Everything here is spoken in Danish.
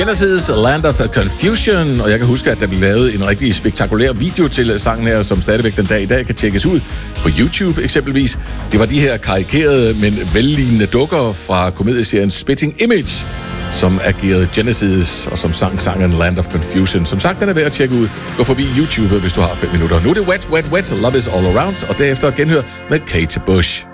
Genesis, Land of Confusion, og jeg kan huske, at der blev lavet en rigtig spektakulær video til sangen her, som stadigvæk den dag i dag kan tjekkes ud på YouTube eksempelvis. Det var de her karikerede, men vellignende dukker fra komedieserien Spitting Image, som agerede Genesis, og som sang sangen Land of Confusion. Som sagt, den er værd at tjekke ud. Gå forbi YouTube, hvis du har 5 minutter. Nu er det Wet, Wet, Wet, Love is All Around, og derefter genhør med Kate Bush.